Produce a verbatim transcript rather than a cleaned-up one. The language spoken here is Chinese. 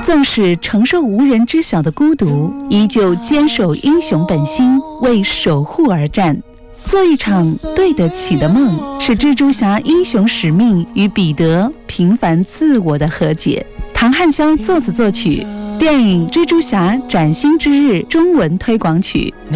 纵使承受无人知晓的孤独，依旧坚守英雄本心，为守护而战。做一场对得起的梦，是蜘蛛侠英雄使命与彼得平凡自我的和解。唐汉霄作词作曲，电影《蜘蛛侠崭新之日》中文推广曲。